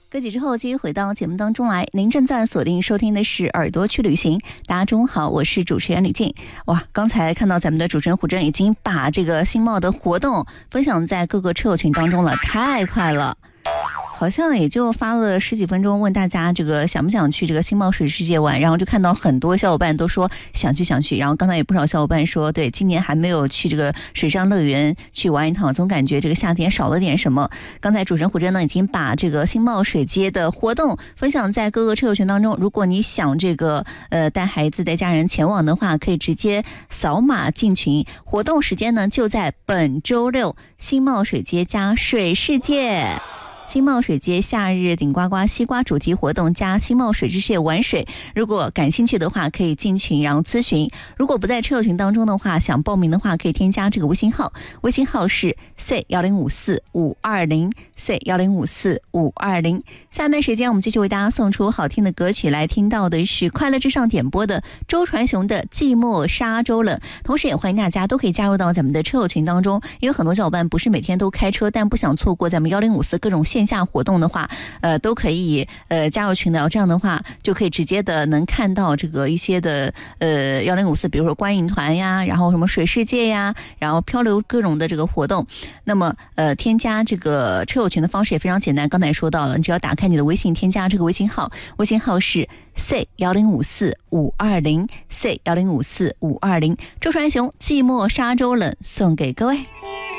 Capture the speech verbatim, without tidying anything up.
歌曲之后继续回到节目当中来，您正在锁定收听的是耳朵去旅行。大家中午好，我是主持人李静。哇，刚才看到咱们的主持人胡真已经把这个新茂的活动分享在各个车友群当中了，太快了，好像也就发了十几分钟，问大家这个想不想去这个新茂水世界玩，然后就看到很多小伙伴都说想去想去，然后刚才也不少小伙伴说对今年还没有去这个水上乐园去玩一趟，总感觉这个夏天少了点什么。刚才主持人胡真呢已经把这个新茂水街的活动分享在各个车友群当中，如果你想这个呃带孩子带家人前往的话，可以直接扫码进群。活动时间呢就在本周六，新茂水街加水世界。新茂水街夏日顶呱呱西瓜主题活动加新茂水之蟹玩水，如果感兴趣的话可以进群然后咨询，如果不在车友群当中的话，想报名的话可以添加这个微信号，微信号是 C 一零五四五二零 C 一零五四五二零。下面时间我们继续为大家送出好听的歌曲，来听到的是快乐至上点播的周传雄的寂寞沙洲冷，同时也欢迎大家都可以加入到咱们的车友群当中，因为很多小伙伴不是每天都开车，但不想错过咱们一零五四各种线下活动的话，呃，都可以呃加入群聊，这样的话就可以直接的能看到这个一些的呃一零五四，比如说观影团呀，然后什么水世界呀，然后漂流各种的这个活动。那么呃添加这个车友群的方式也非常简单，刚才也说到了，你只要打开你的微信，添加这个微信号，微信号是 C 一零五四五二零 C 一零五四五二零。周传雄寂寞沙洲冷送给各位。